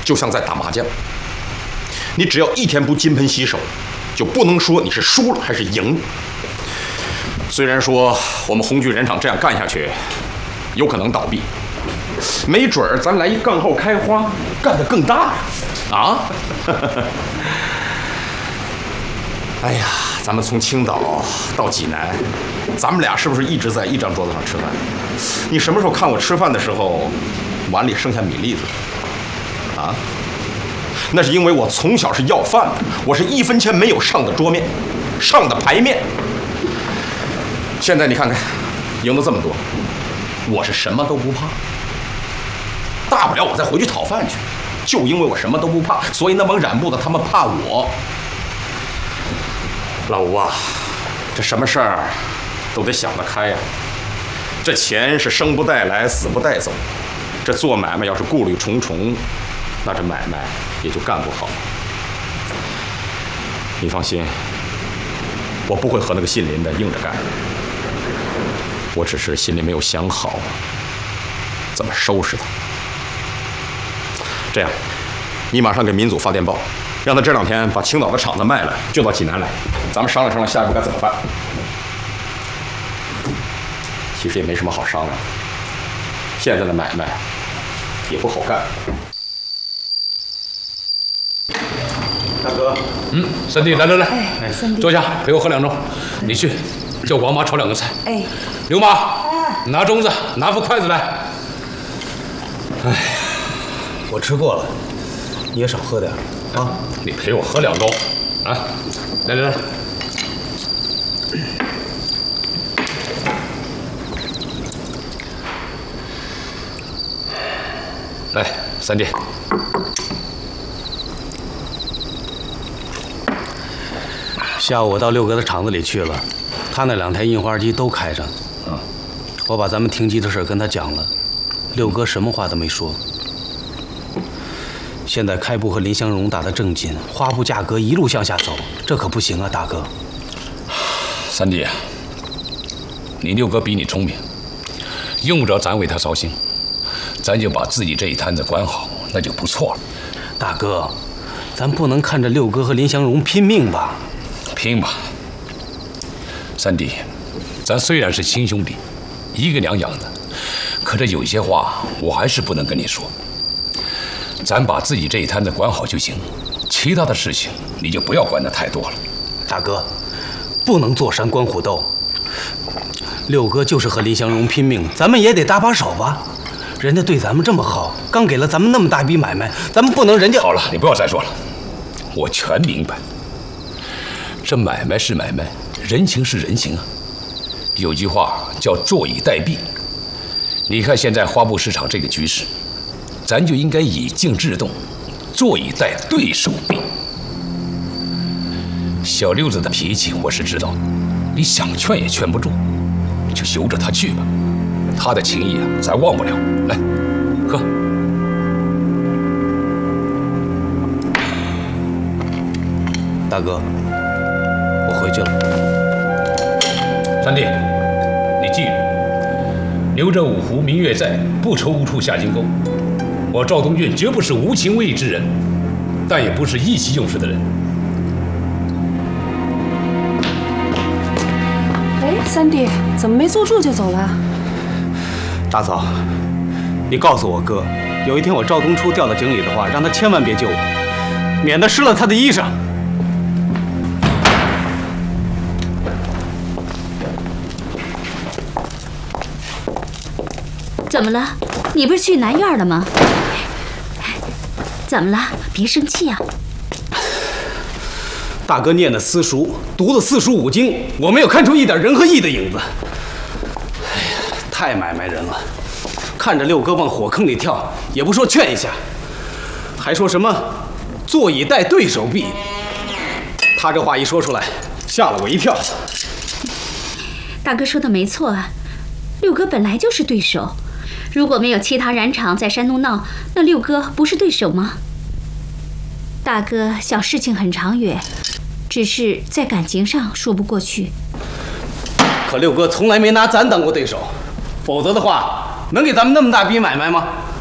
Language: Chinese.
就像在打麻将，你只要一天不金盆洗手，就不能说你是输了还是赢了。虽然说我们红巨染厂这样干下去，有可能倒闭，没准儿咱来一杠后开花，干得更大啊！哎呀，咱们从青岛到济南，咱们俩是不是一直在一张桌子上吃饭？你什么时候看我吃饭的时候，碗里剩下米粒子？啊？那是因为我从小是要饭的，我是1分钱没有上的桌面，上的排面。现在你看看，赢了这么多，我是什么都不怕。大不了我再回去讨饭去，就因为我什么都不怕，所以那帮染布的他们怕我。老吴啊，这什么事儿都得想得开呀。这钱是生不带来，死不带走。这做买卖要是顾虑重重，那这买卖也就干不好。你放心，我不会和那个姓林的硬着干。我只是心里没有想好怎么收拾他。这样，你马上给民组发电报，让他这2天把青岛的厂子卖了，就到济南来，咱们商量商量下一步该怎么办。其实也没什么好商量的，现在的买卖也不好干。大哥， 三弟，来， 哎，三弟， 坐下，陪我喝2盅。你去叫王妈炒2个菜。 哎， 刘妈，拿盅子，拿副筷子来。 哎呀，我吃过了，你也少喝点啊。 你陪我喝2盅，啊，来。来，三弟， 下午我到六哥的厂子里去了，他那2台印花机都开着。我把咱们停机的事跟他讲了，六哥什么话都没说。现在开布和林香荣打得正紧，花布价格一路向下走，这可不行啊，大哥。 三弟，你六哥比你聪明，用不着咱为他操心。咱就把自己这一摊子管好，那就不错了。 大哥，咱不能看着六哥和林香荣拼命吧？ 拼吧，三弟，咱虽然是亲兄弟，一个娘养的，可这有些话我还是不能跟你说。咱把自己这一摊子管好就行，其他的事情你就不要管得太多了。 大哥，不能坐山观虎斗。六哥就是和林香荣拼命，咱们也得搭把手吧。人家对咱们这么好，刚给了咱们那么大笔买卖，咱们不能人家…… 好了，你不要再说了，我全明白。这买卖是买卖，人情是人情啊。有句话叫坐以待毙。你看现在花布市场这个局势，咱就应该以静制动，坐以待对手毙。小六子的脾气我是知道的，你想劝也劝不住，就由着他去吧。他的情谊啊，咱忘不了。来，喝。 大哥，我回去了。 三弟，你记住，留着五湖明月在，不愁无处下金钩。我赵东俊绝不是无情无义之人，但也不是意气用事的人。 哎，三弟，怎么没坐住就走了？ 大嫂，你告诉我哥，有一天我赵东初掉到井里的话，让他千万别救我，免得湿了他的衣裳。 怎么了？你不是去南院了吗？怎么了？别生气啊！ 大哥念的私塾，读的四书五经，我没有看出一点仁和义的影子。哎呀，太买卖人了！看着六哥往火坑里跳，也不说劝一下，还说什么坐以待对手毙。他这话一说出来，吓了我一跳。 大哥说的没错啊，六哥本来就是对手。如果没有其他染厂在山东闹，那六哥不是对手吗？大哥想事情很长远，只是在感情上说不过去。 可六哥从来没拿咱当过对手，否则的话，能给咱们那么大笔买卖吗？